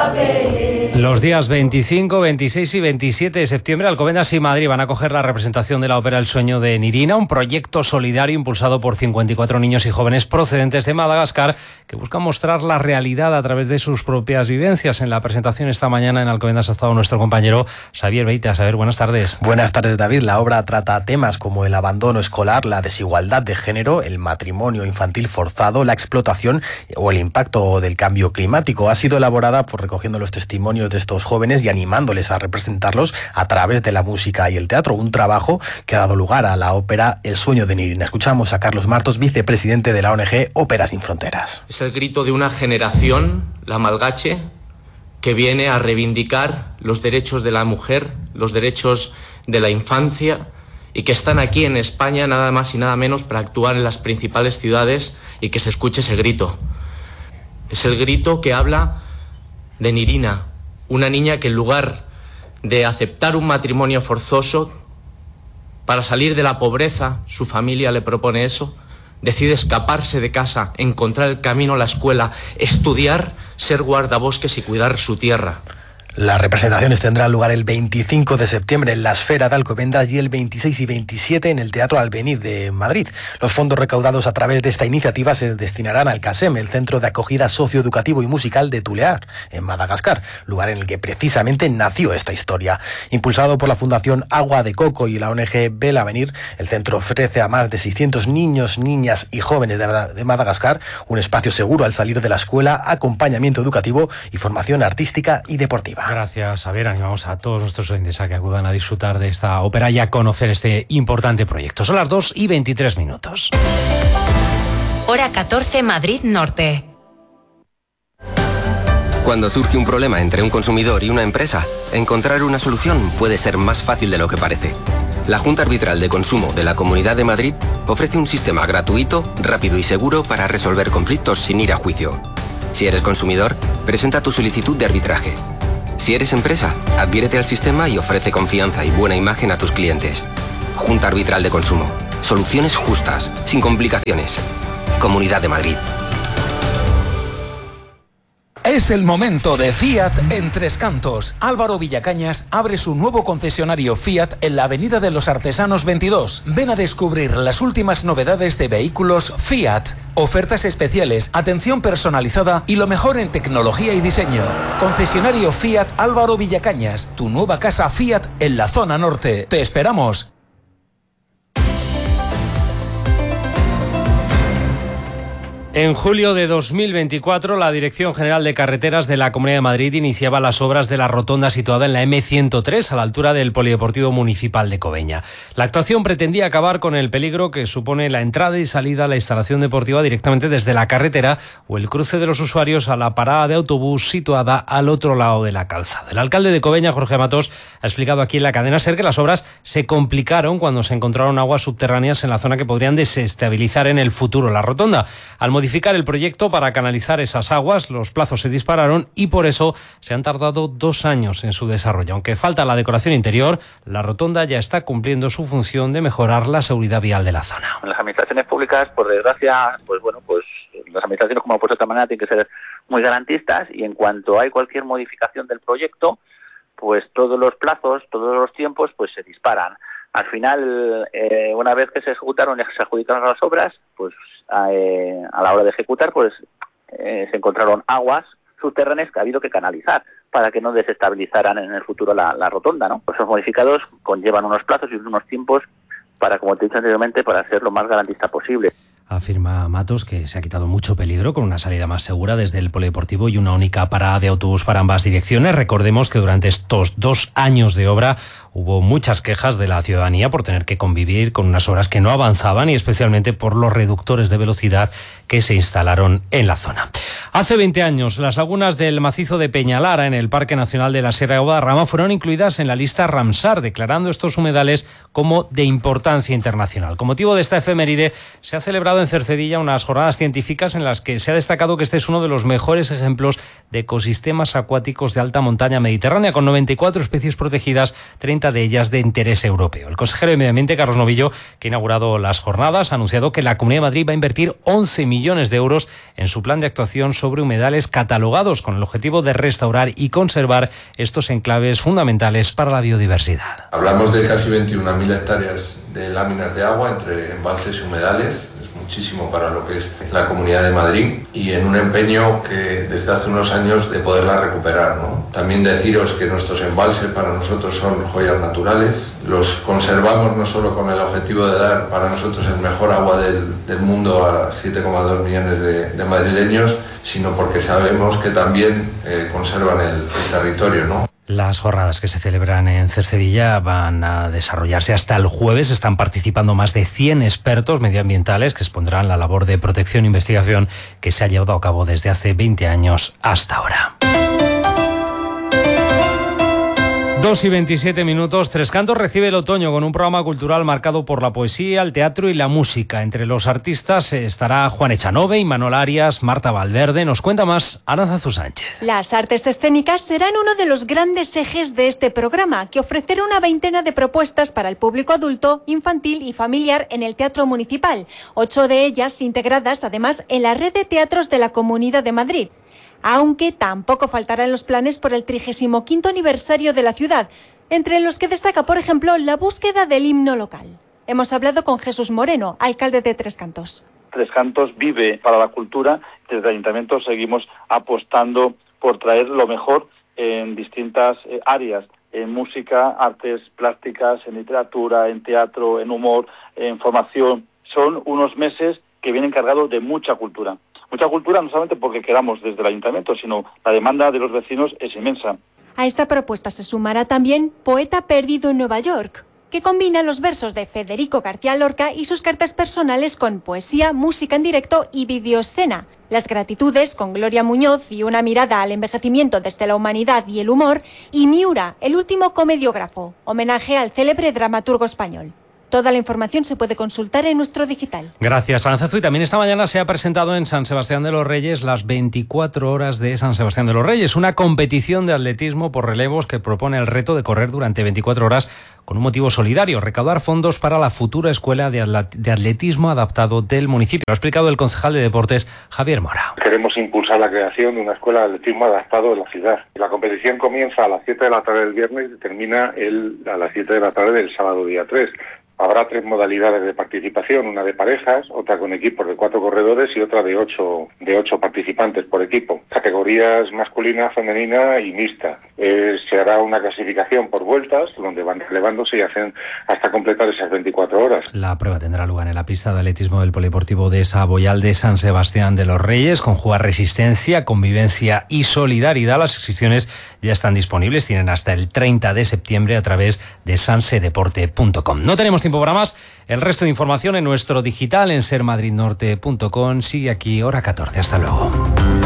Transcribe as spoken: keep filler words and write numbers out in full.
Los días veinticinco, veintiséis y veintisiete de septiembre, Alcobendas y Madrid van a acoger la representación de la ópera El sueño de Nirina, un proyecto solidario impulsado por cincuenta y cuatro niños y jóvenes procedentes de Madagascar que buscan mostrar la realidad a través de sus propias vivencias. En la presentación esta mañana en Alcobendas ha estado nuestro compañero Xavier Beitia. Xavier, buenas tardes. Buenas tardes, David. La obra trata temas como el abandono escolar, la desigualdad de género, el matrimonio infantil forzado, la explotación o el impacto del cambio climático. Ha sido elaborada por recogiendo los testimonios de estos jóvenes y animándoles a representarlos a través de la música y el teatro, un trabajo que ha dado lugar a la ópera El sueño de Nirina. Escuchamos a Carlos Martos, vicepresidente de la O N G Óperas Sin Fronteras. Es el grito de una generación, la malgache, que viene a reivindicar los derechos de la mujer, los derechos de la infancia, y que están aquí en España nada más y nada menos para actuar en las principales ciudades y que se escuche ese grito. Es el grito que habla de Nirina, una niña que en lugar de aceptar un matrimonio forzoso para salir de la pobreza, su familia le propone eso, decide escaparse de casa, encontrar el camino a la escuela, estudiar, ser guardabosques y cuidar su tierra. Las representaciones tendrán lugar el veinticinco de septiembre en la Esfera de Alcobendas y el veintiséis y veintisiete en el Teatro Albéniz de Madrid. Los fondos recaudados a través de esta iniciativa se destinarán al CASEM, el Centro de Acogida Socioeducativo y Musical de Tulear, en Madagascar, lugar en el que precisamente nació esta historia. Impulsado por la Fundación Agua de Coco y la O N G Belavenir, el centro ofrece a más de seiscientos niños, niñas y jóvenes de Madagascar un espacio seguro al salir de la escuela, acompañamiento educativo y formación artística y deportiva. Gracias, Javier. Animamos a todos nuestros oyentes a que acudan a disfrutar de esta ópera y a conocer este importante proyecto. Son las dos y veintitrés minutos. Hora catorce, Madrid Norte. Cuando surge un problema entre un consumidor y una empresa, encontrar una solución puede ser más fácil de lo que parece. La Junta Arbitral de Consumo de la Comunidad de Madrid ofrece un sistema gratuito, rápido y seguro para resolver conflictos sin ir a juicio. Si eres consumidor, presenta tu solicitud de arbitraje. Si eres empresa, adhiérete al sistema y ofrece confianza y buena imagen a tus clientes. Junta Arbitral de Consumo. Soluciones justas, sin complicaciones. Comunidad de Madrid. Es el momento de Fiat en Tres Cantos. Álvaro Villacañas abre su nuevo concesionario Fiat en la Avenida de los Artesanos veintidós. Ven a descubrir las últimas novedades de vehículos Fiat. Ofertas especiales, atención personalizada y lo mejor en tecnología y diseño. Concesionario Fiat Álvaro Villacañas, tu nueva casa Fiat en la zona norte. Te esperamos. En julio de dos mil veinticuatro, la Dirección General de Carreteras de la Comunidad de Madrid iniciaba las obras de la rotonda situada en la eme ciento tres, a la altura del Polideportivo Municipal de Cobeña. La actuación pretendía acabar con el peligro que supone la entrada y salida a la instalación deportiva directamente desde la carretera o el cruce de los usuarios a la parada de autobús situada al otro lado de la calzada. El alcalde de Cobeña, Jorge Matos, ha explicado aquí en la cadena SER que las obras se complicaron cuando se encontraron aguas subterráneas en la zona que podrían desestabilizar en el futuro la rotonda. Al modificar el proyecto para canalizar esas aguas, los plazos se dispararon y por eso se han tardado dos años en su desarrollo. Aunque falta la decoración interior, la rotonda ya está cumpliendo su función de mejorar la seguridad vial de la zona. Las administraciones públicas, por desgracia, pues bueno, pues las administraciones, como por otra manera, tienen que ser muy garantistas y en cuanto hay cualquier modificación del proyecto, pues todos los plazos, todos los tiempos, pues se disparan. Al final, eh, una vez que se ejecutaron y se adjudicaron las obras, pues eh, a la hora de ejecutar, pues eh, se encontraron aguas subterráneas que ha habido que canalizar para que no desestabilizaran en el futuro la, la rotonda, ¿no? Pues esos modificados conllevan unos plazos y unos tiempos para, como te he dicho anteriormente, para ser lo más garantista posible. Afirma Matos que se ha quitado mucho peligro con una salida más segura desde el polideportivo y una única parada de autobús para ambas direcciones. Recordemos que durante estos dos años de obra hubo muchas quejas de la ciudadanía por tener que convivir con unas obras que no avanzaban y especialmente por los reductores de velocidad que se instalaron en la zona. Hace veinte años, las lagunas del macizo de Peñalara en el Parque Nacional de la Sierra de Guadarrama fueron incluidas en la lista Ramsar, declarando estos humedales como de importancia internacional. Con motivo de esta efeméride, se ha celebrado en Cercedilla unas jornadas científicas en las que se ha destacado que este es uno de los mejores ejemplos de ecosistemas acuáticos de alta montaña mediterránea, con noventa y cuatro especies protegidas, treinta treinta de ellas de interés europeo. El consejero de Medio Ambiente, Carlos Novillo, que ha inaugurado las jornadas, ha anunciado que la Comunidad de Madrid va a invertir once millones de euros en su plan de actuación sobre humedales catalogados con el objetivo de restaurar y conservar estos enclaves fundamentales para la biodiversidad. Hablamos de casi veintiuna mil hectáreas de láminas de agua entre embalses y humedales. Muchísimo para lo que es la Comunidad de Madrid y en un empeño que desde hace unos años de poderla recuperar, ¿no? También deciros que nuestros embalses para nosotros son joyas naturales, los conservamos no solo con el objetivo de dar para nosotros el mejor agua del, del mundo a siete coma dos millones de, de madrileños, sino porque sabemos que también eh, conservan el, el territorio, ¿no? Las jornadas que se celebran en Cercedilla van a desarrollarse hasta el jueves. Están participando más de cien expertos medioambientales que expondrán la labor de protección e investigación que se ha llevado a cabo desde hace veinte años hasta ahora. dos y veintisiete minutos. Tres Cantos recibe el otoño con un programa cultural marcado por la poesía, el teatro y la música. Entre los artistas estará Juan Echanove, Imanol Arias, Marta Valverde. Nos cuenta más Aranzazu Sánchez. Las artes escénicas serán uno de los grandes ejes de este programa, que ofrecerá una veintena de propuestas para el público adulto, infantil y familiar en el Teatro Municipal. Ocho de ellas integradas además en la red de teatros de la Comunidad de Madrid. Aunque tampoco faltarán los planes por el trigésimo quinto aniversario de la ciudad, entre los que destaca, por ejemplo, la búsqueda del himno local. Hemos hablado con Jesús Moreno, alcalde de Tres Cantos. Tres Cantos vive para la cultura. Desde el Ayuntamiento seguimos apostando por traer lo mejor en distintas áreas, en música, artes plásticas, en literatura, en teatro, en humor, en formación. Son unos meses que vienen cargados de mucha cultura. Mucha cultura no solamente porque queramos desde el Ayuntamiento, sino la demanda de los vecinos es inmensa. A esta propuesta se sumará también Poeta perdido en Nueva York, que combina los versos de Federico García Lorca y sus cartas personales con poesía, música en directo y videoescena. Las gratitudes con Gloria Muñoz y una mirada al envejecimiento desde la humanidad y el humor, y Miura, el último comediógrafo, homenaje al célebre dramaturgo español. Toda la información se puede consultar en nuestro digital. Gracias, Aranzazu. Y también esta mañana se ha presentado en San Sebastián de los Reyes las veinticuatro horas de San Sebastián de los Reyes, una competición de atletismo por relevos que propone el reto de correr durante veinticuatro horas con un motivo solidario, recaudar fondos para la futura escuela de atletismo adaptado del municipio. Lo ha explicado el concejal de Deportes, Javier Mora. Queremos impulsar la creación de una escuela de atletismo adaptado en la ciudad. La competición comienza a las siete de la tarde del viernes y termina el, a las siete de la tarde del sábado día tres. Habrá tres modalidades de participación, una de parejas, otra con equipos de cuatro corredores y otra de ocho, de ocho participantes por equipo. Categorías masculina, femenina y mixta. Eh, se hará una clasificación por vueltas, donde van relevándose y hacen hasta completar esas veinticuatro horas. La prueba tendrá lugar en la pista de atletismo del Polideportivo de Saboyal de San Sebastián de los Reyes, con jugar resistencia, convivencia y solidaridad. Las inscripciones ya están disponibles, tienen hasta el treinta de septiembre a través de sansedeporte punto com. No tenemos tiempo para más. El resto de información en nuestro digital en ser madrid norte punto com. Sigue aquí, hora catorce. Hasta luego.